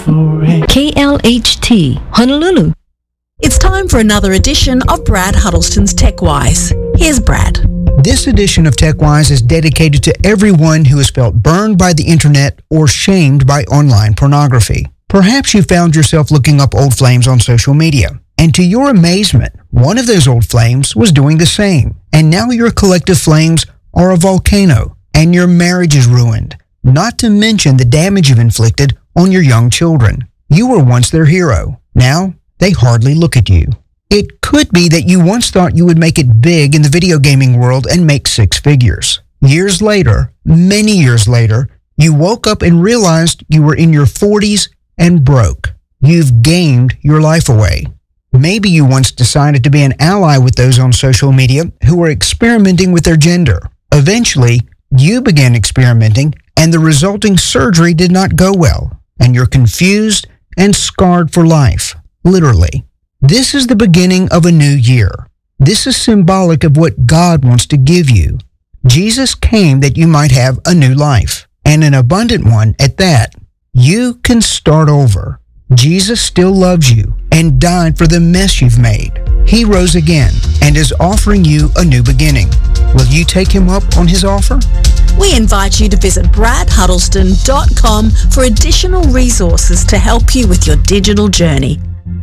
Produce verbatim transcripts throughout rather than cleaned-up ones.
K L H T, Honolulu. It's time for another edition of Brad Huddleston's TechWise. Here's Brad. This edition of TechWise is dedicated to everyone who has felt burned by the internet or shamed by online pornography. Perhaps you found yourself looking up old flames on social media, and to your amazement, one of those old flames was doing the same. And now your collective flames are a volcano, and your marriage is ruined, not to mention the damage you've inflicted on your young children. You were once their hero. Now, they hardly look at you. It could be that you once thought you would make it big in the video gaming world and make six figures. Years later, many years later, you woke up and realized you were in your forties and broke. You've gamed your life away. Maybe you once decided to be an ally with those on social media who were experimenting with their gender. Eventually, you began experimenting, and the resulting surgery did not go well, and you're confused and scarred for life. Literally. This is the beginning of a new year. This is symbolic of what God wants to give you. Jesus came that you might have a new life, and an abundant one at that. You can start over. Jesus still loves you and died for the mess you've made. He rose again and is offering you a new beginning. Will you take him up on his offer? We invite you to visit brad huddleston dot com for additional resources to help you with your digital journey.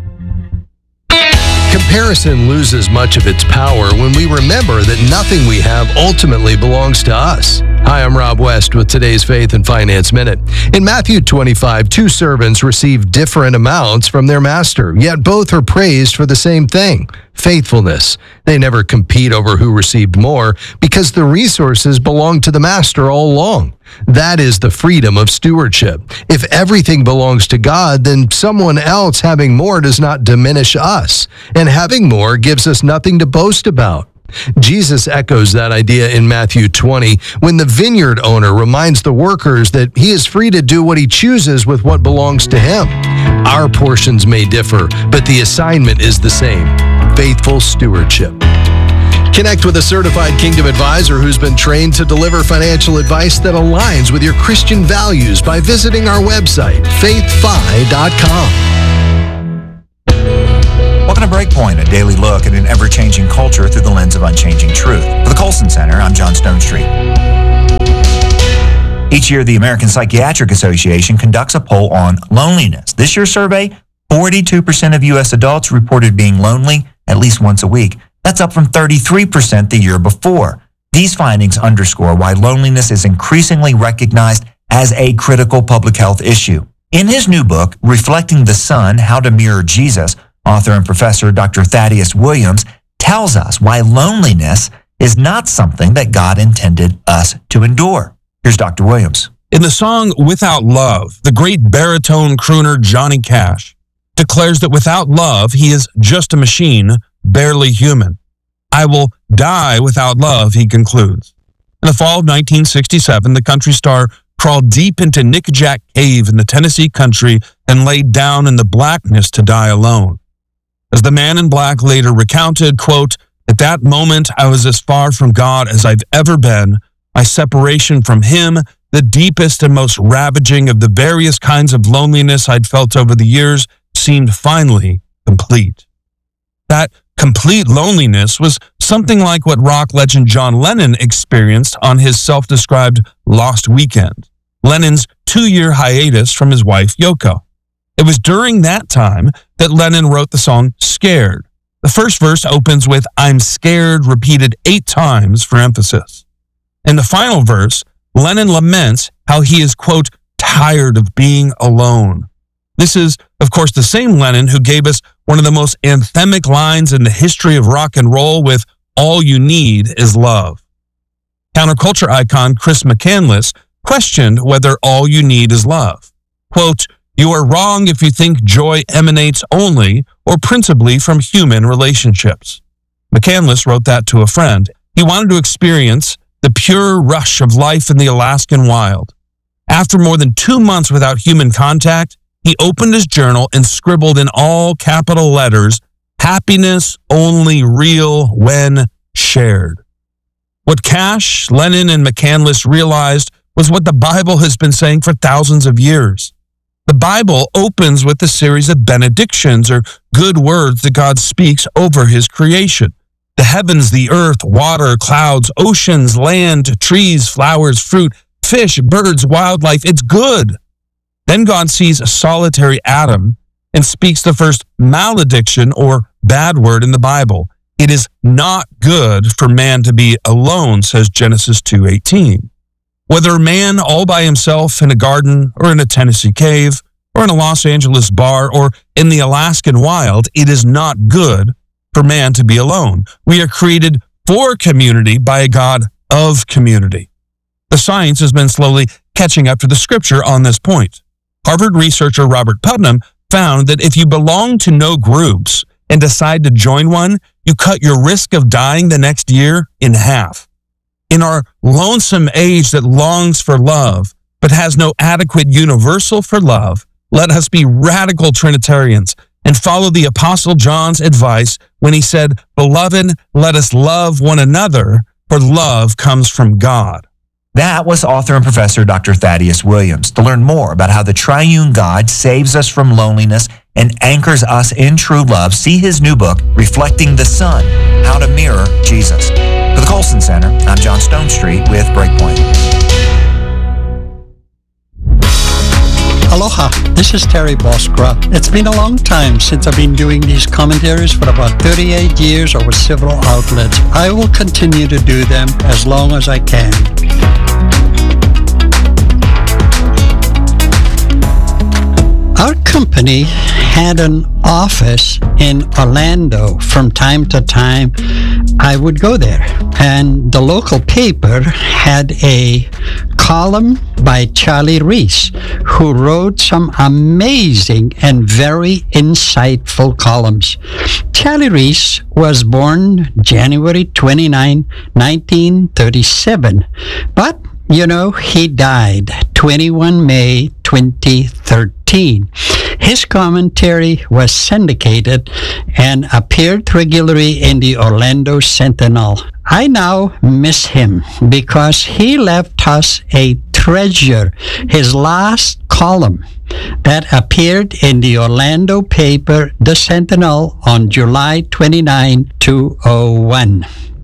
Comparison loses much of its power when we remember that nothing we have ultimately belongs to us. Hi, I'm Rob West with today's Faith and Finance Minute. In Matthew twenty-five, two servants received different amounts from their master, yet both are praised for the same thing, faithfulness. They never compete over who received more because the resources belong to the master all along. That is the freedom of stewardship. If everything belongs to God, then someone else having more does not diminish us, and having more gives us nothing to boast about. Jesus echoes that idea in Matthew twenty when the vineyard owner reminds the workers that he is free to do what he chooses with what belongs to him. Our portions may differ, but the assignment is the same: faithful stewardship. Connect with a certified Kingdom advisor who's been trained to deliver financial advice that aligns with your Christian values by visiting our website, faith fi dot com. Welcome to Breakpoint, a daily look at an ever-changing culture through the lens of unchanging truth. For the Colson Center, I'm John Stonestreet. Each year, the American Psychiatric Association conducts a poll on loneliness. This year's survey, forty-two percent of U S adults reported being lonely at least once a week. That's up from thirty-three percent the year before. These findings underscore why loneliness is increasingly recognized as a critical public health issue. In his new book, Reflecting the Son, How to Mirror Jesus, author and professor Doctor Thaddeus Williams tells us why loneliness is not something that God intended us to endure. Here's Doctor Williams. In the song Without Love, the great baritone crooner Johnny Cash declares that without love, he is just a machine, barely human. I will die without love, he concludes. In the fall of nineteen sixty-seven, the country star crawled deep into Nickajack Cave in the Tennessee country and laid down in the blackness to die alone. As the man in black later recounted, quote, "At that moment, I was as far from God as I've ever been. My separation from him, the deepest and most ravaging of the various kinds of loneliness I'd felt over the years, seemed finally complete." That complete loneliness was something like what rock legend John Lennon experienced on his self-described lost weekend, Lennon's two-year hiatus from his wife, Yoko. It was during that time that Lennon wrote the song Scared. The first verse opens with "I'm scared" repeated eight times for emphasis. In the final verse, Lennon laments how he is, quote, tired of being alone. This is, of course, the same Lennon who gave us one of the most anthemic lines in the history of rock and roll with "All you need is love." Counterculture icon Chris McCandless questioned whether all you need is love. Quote, "You are wrong if you think joy emanates only or principally from human relationships." McCandless wrote that to a friend. He wanted to experience the pure rush of life in the Alaskan wild. After more than two months without human contact, he opened his journal and scribbled in all capital letters, "Happiness only real when shared." What Cash, Lennon, and McCandless realized was what the Bible has been saying for thousands of years. The Bible opens with a series of benedictions or good words that God speaks over his creation. The heavens, the earth, water, clouds, oceans, land, trees, flowers, fruit, fish, birds, wildlife. It's good. Then God sees a solitary Adam and speaks the first malediction or bad word in the Bible. It is not good for man to be alone, says Genesis two eighteen. Whether a man all by himself in a garden or in a Tennessee cave or in a Los Angeles bar or in the Alaskan wild, it is not good for man to be alone. We are created for community by a God of community. The science has been slowly catching up to the scripture on this point. Harvard researcher Robert Putnam found that if you belong to no groups and decide to join one, you cut your risk of dying the next year in half. In our lonesome age that longs for love, but has no adequate universal for love, let us be radical Trinitarians and follow the Apostle John's advice when he said, "Beloved, let us love one another, for love comes from God." That was author and professor Doctor Thaddeus Williams. To learn more about how the triune God saves us from loneliness and anchors us in true love, see his new book, Reflecting the Sun, How to Mirror Jesus. For the Colson Center, I'm John Stonestreet with Breakpoint. Aloha, this is Terry Boskra. It's been a long time since I've been doing these commentaries for about thirty-eight years over several outlets. I will continue to do them as long as I can. Our company had an office in Orlando. From time to time, I would go there. And the local paper had a column by Charlie Reese, who wrote some amazing and very insightful columns. Charlie Reese was born January twenty-ninth, nineteen thirty-seven. But, you know, he died twenty-first of May, twenty thirteen. His commentary was syndicated and appeared regularly in the Orlando Sentinel. I now miss him because he left us a treasure. His last column that appeared in the Orlando paper, The Sentinel, on July twenty-ninth, two thousand one.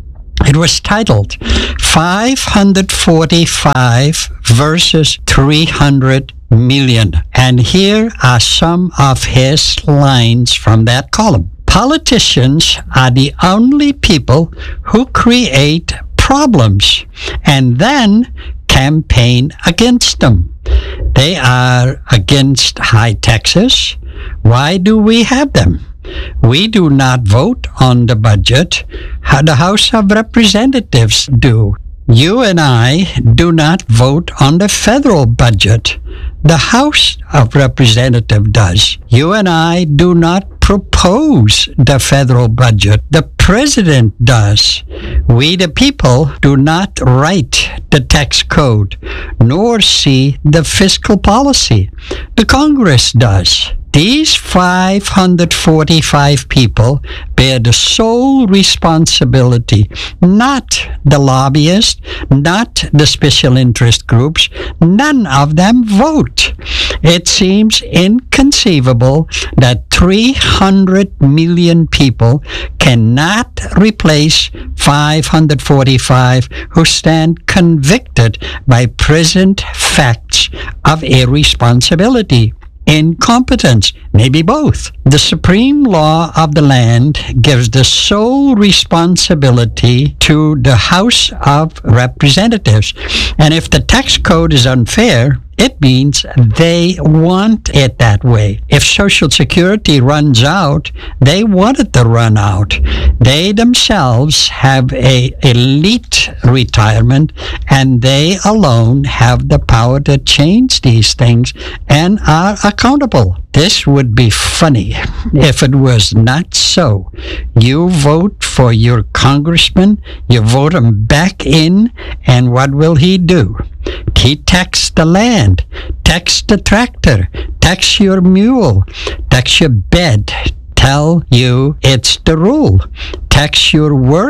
It was titled five hundred forty-five versus three hundred million. And here are some of his lines from that column. Politicians are the only people who create problems and then campaign against them. They are against high taxes. Why do we have them? We do not vote on the budget. The House of Representatives do. You and I do not vote on the federal budget. The House of Representatives does. You and I do not propose the federal budget. The President does. We, the people, do not write the tax code, nor see the fiscal policy. The Congress does. These five hundred forty-five people bear the sole responsibility, not the lobbyists, not the special interest groups. None of them vote. It seems inconceivable that three hundred million people cannot replace five hundred forty-five who stand convicted by present facts of irresponsibility. Incompetence, maybe both. The supreme law of the land gives the sole responsibility to the House of Representatives. And if the tax code is unfair, it means they want it that way. If Social Security runs out, they want it to run out. They themselves have a elite retirement, and they alone have the power to change these things and are accountable. This would be funny if it was not so. You vote for your congressman, you vote him back in, and what will he do? He tax the land, tax the tractor, tax your mule, tax your bed, tell you it's the rule. Tax your work,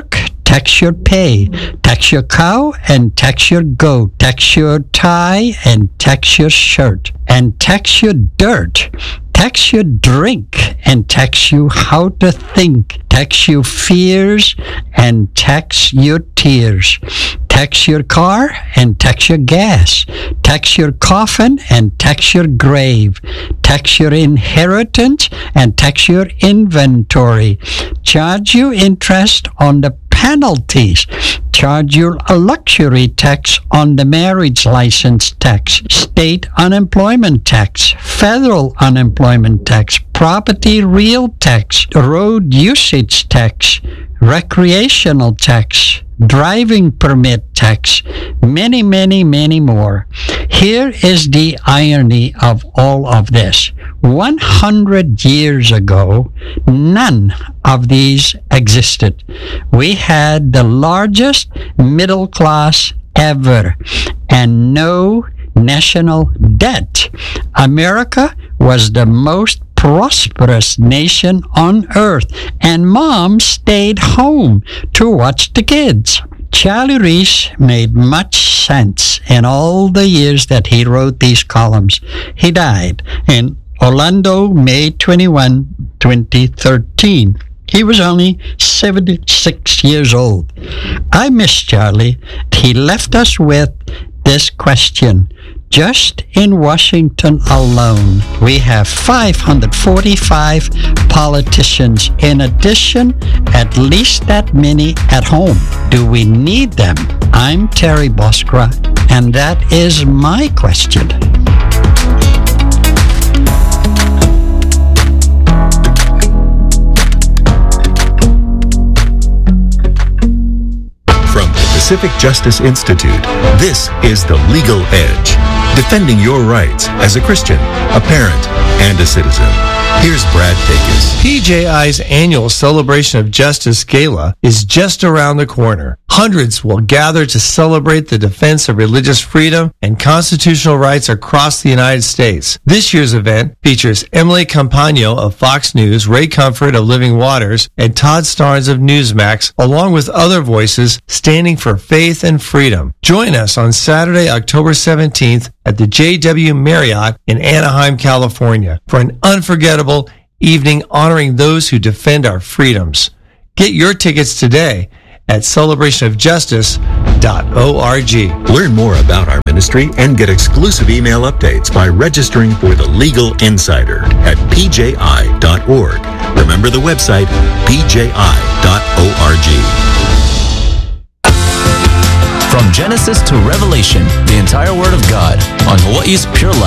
tax your pay, tax your cow and tax your goat, tax your tie and tax your shirt, and tax your dirt, tax your drink and tax you how to think, tax your fears and tax your tears, tax your car and tax your gas, tax your coffin and tax your grave, tax your inheritance and tax your inventory, charge you interest on the penalties, charge you a luxury tax on the marriage license tax, state unemployment tax, federal unemployment tax, property real tax, road usage tax, recreational tax, driving permit tax, many, many, many more. Here is the irony of all of this. one hundred years ago, none of these existed. We had the largest middle class ever and no national debt. America was the most prosperous nation on earth, and mom stayed home to watch the kids. Charlie Reese made much sense in all the years that he wrote these columns. He died in Orlando, May twenty-first, twenty thirteen. He was only seventy-six years old. I miss Charlie. He left us with this question. Just in Washington alone, we have five hundred forty-five politicians. In addition, at least that many at home. Do we need them? I'm Terry Boskra, and that is my question. From the Pacific Justice Institute, this is The Legal Edge, defending your rights as a Christian, a parent, and a citizen. Here's Brad Dacus. P J I's annual Celebration of Justice Gala is just around the corner. Hundreds will gather to celebrate the defense of religious freedom and constitutional rights across the United States. This year's event features Emily Campagno of Fox News, Ray Comfort of Living Waters, and Todd Starnes of Newsmax, along with other voices standing for faith and freedom. Join us on Saturday, October seventeenth at the J W Marriott in Anaheim, California for an unforgettable evening honoring those who defend our freedoms. Get your tickets today at celebration of justice dot org. Learn more about our ministry and get exclusive email updates by registering for the Legal Insider at p j i dot org. Remember the website p j i dot org. From Genesis to Revelation, the entire Word of God on Hawaii's Pure Life.